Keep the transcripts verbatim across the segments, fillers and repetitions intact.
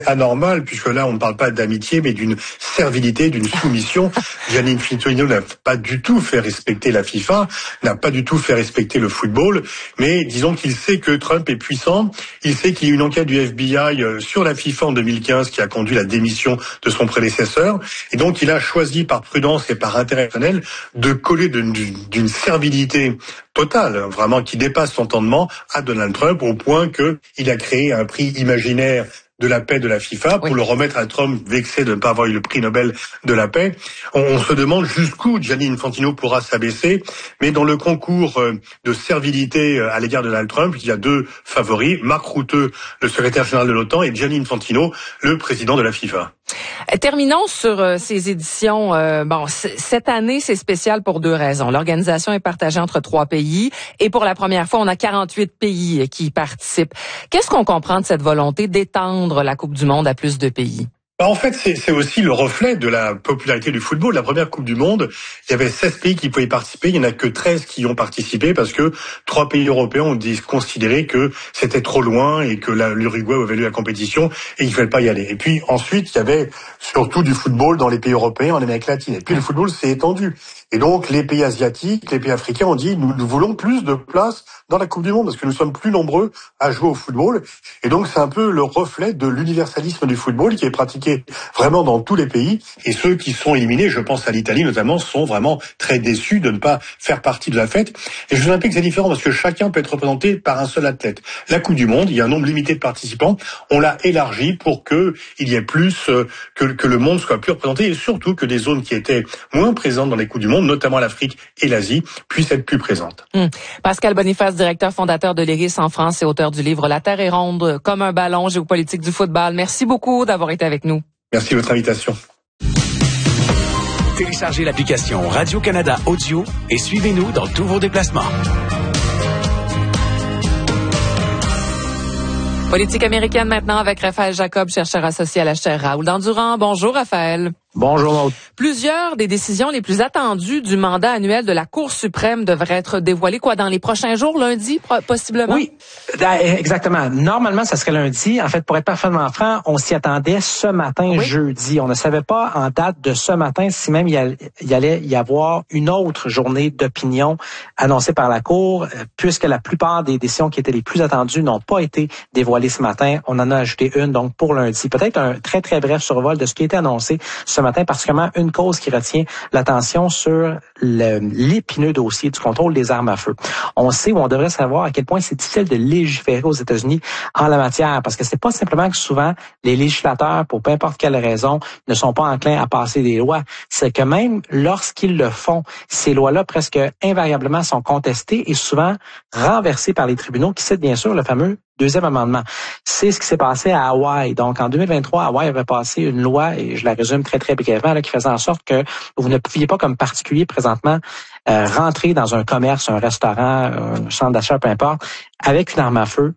anormal, puisque là, on ne parle pas d'amitié, mais d'une servilité, d'une soumission. Gianni Infantino n'a pas du tout fait respecter la FIFA, n'a pas du tout fait respecter le football, mais disons qu'il sait que Trump est puissant, il sait qu'il y a eu une enquête du F B I sur la FIFA en deux mille quinze qui a conduit à la démission de son prédécesseur, et donc il a choisi par prudence et par intérêt personnel de coller d'une, d'une servilité totale, vraiment qui dépasse l'entendement à Donald Trump, au point que il a créé un prix imaginaire de la paix de la FIFA pour oui. le remettre à Trump vexé de ne pas avoir eu le prix Nobel de la paix. On, on se demande jusqu'où Gianni Infantino pourra s'abaisser, mais dans le concours de servilité à l'égard de Donald Trump, il y a deux favoris, Mark Rutte, le secrétaire général de l'OTAN, et Gianni Infantino, le président de la FIFA. Terminons sur euh, ces éditions. Euh, bon, c- cette année, c'est spécial pour deux raisons. L'organisation est partagée entre trois pays et pour la première fois, on a quarante-huit pays qui y participent. Qu'est-ce qu'on comprend de cette volonté d'étendre la Coupe du Monde à plus de pays? En fait, c'est, c'est aussi le reflet de la popularité du football. La première Coupe du Monde, il y avait seize pays qui pouvaient y participer. Il n'y en a que treize qui y ont participé parce que trois pays européens ont considéré que c'était trop loin et que la, l'Uruguay avait lu la compétition et qu'il ne fallait pas y aller. Et puis ensuite, il y avait surtout du football dans les pays européens, en Amérique latine. Et puis le football s'est étendu. Et donc, les pays asiatiques, les pays africains ont dit, nous, nous voulons plus de place dans la Coupe du Monde parce que nous sommes plus nombreux à jouer au football. Et donc, c'est un peu le reflet de l'universalisme du football qui est pratiqué vraiment dans tous les pays. Et ceux qui sont éliminés, je pense à l'Italie notamment, sont vraiment très déçus de ne pas faire partie de la fête. Et Jeux Olympiques, c'est différent parce que chacun peut être représenté par un seul athlète. La Coupe du Monde, il y a un nombre limité de participants. On l'a élargi pour que il y ait plus, euh, que, que le monde soit plus représenté et surtout que des zones qui étaient moins présentes dans les Coupes du Monde, notamment l'Afrique et l'Asie, puissent être plus présentes. Hum. Pascal Boniface, directeur fondateur de l'I R I S en France et auteur du livre La Terre est ronde comme un ballon, géopolitique du football. Merci beaucoup d'avoir été avec nous. Merci de votre invitation. Téléchargez l'application Radio-Canada Audio et suivez-nous dans tous vos déplacements. Politique américaine maintenant avec Raphaël Jacob, chercheur associé à la chaire Raoul Dandurand. Bonjour Raphaël. Bonjour Maud. Plusieurs des décisions les plus attendues du mandat annuel de la Cour suprême devraient être dévoilées quoi dans les prochains jours, lundi possiblement? Oui, exactement. Normalement, ça serait lundi. En fait, pour être parfaitement franc, on s'y attendait ce matin, oui. jeudi. On ne savait pas en date de ce matin si même il y allait y avoir une autre journée d'opinion annoncée par la Cour, puisque la plupart des décisions qui étaient les plus attendues n'ont pas été dévoilées ce matin. On en a ajouté une donc pour lundi. Peut-être un très très bref survol de ce qui a été annoncé ce matin, particulièrement une cause qui retient l'attention sur le, l'épineux dossier du contrôle des armes à feu. On sait ou on devrait savoir à quel point c'est difficile de légiférer aux États-Unis en la matière, parce que c'est pas simplement que souvent les législateurs, pour peu importe quelle raison, ne sont pas enclins à passer des lois. C'est que même lorsqu'ils le font, ces lois-là presque invariablement sont contestées et souvent renversées par les tribunaux qui citent bien sûr le fameux deuxième amendement. C'est ce qui s'est passé à Hawaï. Donc, en deux mille vingt-trois, Hawaï avait passé une loi, et je la résume très, très brièvement, là, qui faisait en sorte que vous ne pouviez pas, comme particulier présentement, euh, rentrer dans un commerce, un restaurant, un centre d'achat, peu importe, avec une arme à feu,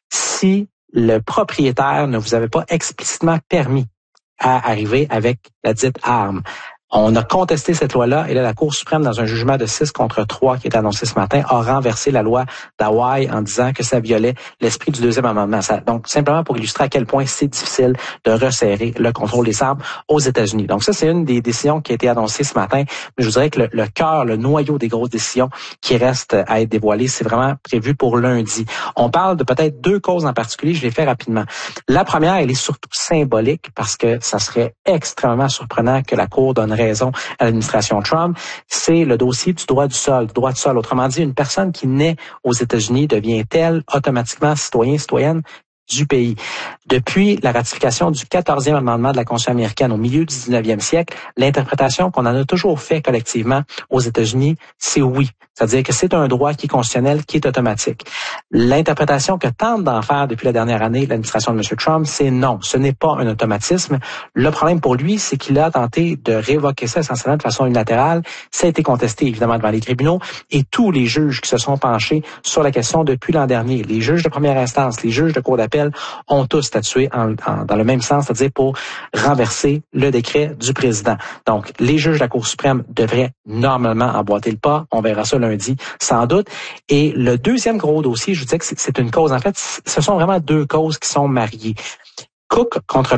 si le propriétaire ne vous avait pas explicitement permis à arriver avec la dite arme. On a contesté cette loi-là et là, la Cour suprême, dans un jugement de six contre trois qui est annoncé ce matin, a renversé la loi d'Hawaï en disant que ça violait l'esprit du deuxième amendement. Ça, donc, simplement pour illustrer à quel point c'est difficile de resserrer le contrôle des armes aux États-Unis. Donc, ça, c'est une des décisions qui a été annoncée ce matin. Mais je vous dirais que le, le cœur, le noyau des grosses décisions qui restent à être dévoilées, c'est vraiment prévu pour lundi. On parle de peut-être deux causes en particulier. Je les fais rapidement. La première, elle est surtout symbolique parce que ça serait extrêmement surprenant que la Cour donnerait raison à l'administration Trump, c'est le dossier du droit du sol. Du droit du sol. Autrement dit, une personne qui naît aux États-Unis devient-elle automatiquement citoyen, citoyenne du pays? Depuis la ratification du quatorzième amendement de la Constitution américaine au milieu du dix-neuvième siècle, l'interprétation qu'on en a toujours fait collectivement aux États-Unis, c'est oui. C'est-à-dire que c'est un droit qui est constitutionnel, qui est automatique. L'interprétation que tente d'en faire depuis la dernière année l'administration de M. Trump, c'est non, ce n'est pas un automatisme. Le problème pour lui, c'est qu'il a tenté de révoquer ça essentiellement de façon unilatérale. Ça a été contesté évidemment devant les tribunaux et tous les juges qui se sont penchés sur la question depuis l'an dernier, les juges de première instance, les juges de cour d'appel, ont tous statué en, en, dans le même sens, c'est-à-dire pour renverser le décret du président. Donc, les juges de la Cour suprême devraient normalement emboîter le pas. On verra ça lundi, sans doute. Et le deuxième gros dossier, je vous disais que c'est une cause. En fait, ce sont vraiment deux causes qui sont mariées. Cook contre